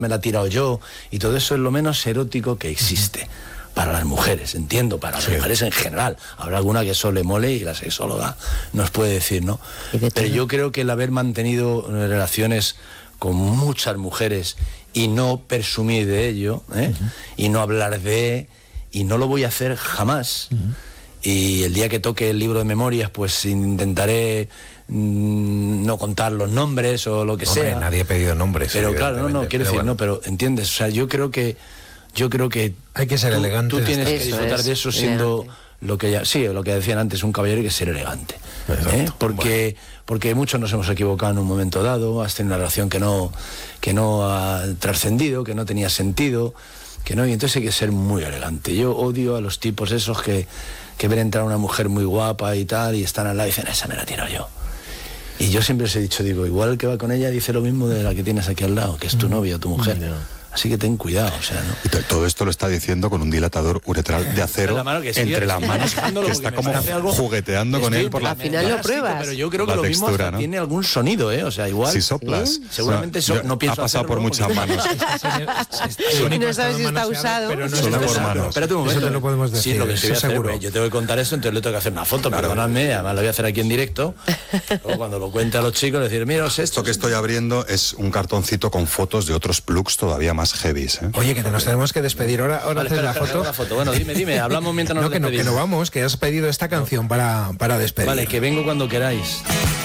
me la he tirado yo, y todo eso es lo menos erótico que existe. Para las mujeres, entiendo, para las mujeres en general. Habrá alguna que eso le mole y la sexóloga nos puede decir, ¿no? Pero yo creo que el haber mantenido relaciones con muchas mujeres y no presumir de ello, y no hablar de, y no lo voy a hacer jamás. Y el día que toque el libro de memorias, pues intentaré no contar los nombres o lo que sea. Nadie ha pedido nombres. Pero claro, quiero decir, bueno. Pero entiendes, o sea, yo creo que hay que ser elegante. Tú tienes que disfrutar de eso siendo lo que lo que decían antes, un caballero, y que ser elegante. Porque muchos nos hemos equivocado en un momento dado, has tenido una relación que no ha trascendido, que no tenía sentido, y entonces hay que ser muy elegante. Yo odio a los tipos esos que ven entrar a una mujer muy guapa y tal, y están al lado y dicen, esa me la tiro yo. Y yo siempre les he dicho, igual que va con ella, dice lo mismo de la que tienes aquí al lado, que es tu novia o tu mujer. Así que ten cuidado, o sea, ¿no? Y todo esto lo está diciendo con un dilatador uretral de acero entre las manos, que está como jugueteando con él por la... Al final lo pruebas. Pero yo creo que lo mismo hasta tiene algún sonido, o sea, igual... Si soplas. Seguramente eso no pienso ha pasado por muchas manos. No sabes si está usado. Pero no solo por manos. Espérate un momento. Eso te lo podemos decir. Sí, lo que sí seguro. Yo tengo que contar eso, entonces le tengo que hacer una foto, perdonadme, además lo voy a hacer aquí en directo. Luego cuando lo cuente a los chicos, decir, mira, esto que estoy abriendo es un cartoncito con fotos de otros plugs todavía más heavies, Oye, que nos tenemos que despedir. Ahora vale, haces la foto. Bueno, dime, hablamos mientras nos despedimos. Que no vamos, que has pedido esta canción para despedir. Vale, que vengo cuando queráis.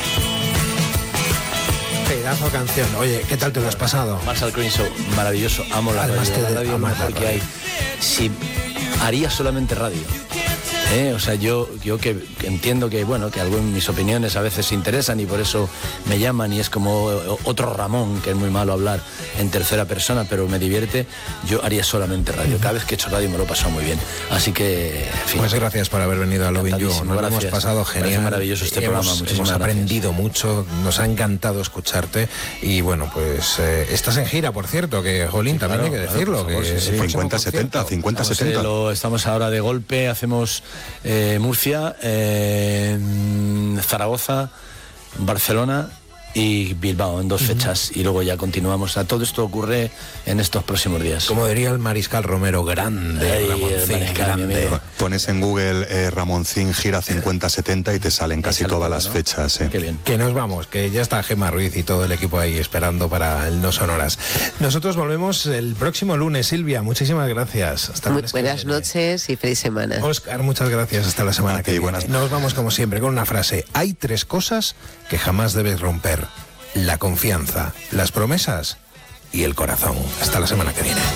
Pedazo canción. Oye, ¿qué tal te lo has pasado? Marshall Crenshaw, maravilloso. Amo la radio. La radio mejor que hay. Si haría solamente radio. O sea, yo que entiendo que, bueno, que algo en mis opiniones a veces se interesan y por eso me llaman, y es como otro Ramón, que es muy malo hablar en tercera persona, pero me divierte. Yo haría solamente radio. Cada vez que he hecho radio me lo he pasado muy bien. Así que, en fin. Pues gracias por haber venido a Lovin' You. Nos lo hemos pasado genial. Maravilloso este programa. Hemos aprendido mucho, nos ha encantado escucharte. Y bueno, pues estás en gira, por cierto, que Jolín, también hay que decirlo. Que 50-70. Estamos ahora de golpe, hacemos Murcia, Zaragoza, Barcelona y Bilbao en 2 fechas, y luego ya continuamos. Todo esto ocurre en estos próximos días. Como diría el Mariscal Romero, grande, Ramoncín, grande. Pones en Google Ramoncín gira 50-70 y te salen casi todas las fechas. Qué bien. Que nos vamos, que ya está Gemma Ruiz y todo el equipo ahí esperando para el No Sonoras. Nosotros volvemos el próximo lunes. Silvia, muchísimas gracias. Hasta muy buenas noches y feliz semana. Óscar, muchas gracias. Hasta la semana que viene. Nos vamos como siempre con una frase. Hay 3 cosas que jamás debes romper: la confianza, las promesas y el corazón. Hasta la semana que viene.